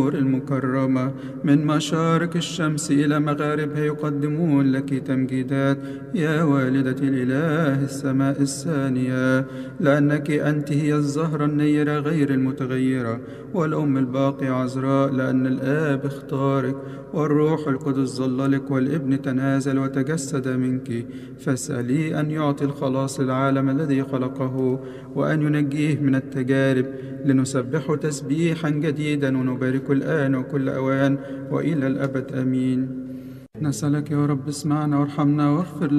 المكرمة من مشارق الشمس إلى مغاربها يقدمون لك تمجيدات يا والدة الإله السماء الثانية، لأنك أنت هي الزهرة النيرة غير المتغيرة والأم الباقية عذراء، لأن الآب اختارك والروح القدس ظللك والابن تنازل وتجسد منك. فاسألي أن يعطي الخلاص العالم الذي خلقه وأن ينجيه من التجارب، لنسبحه تسبيحا جديدا ونبارك الآن وكل أوان وإلى الأبد آمين. نسألك يا رب اسمعنا وارحمنا واغفر لنا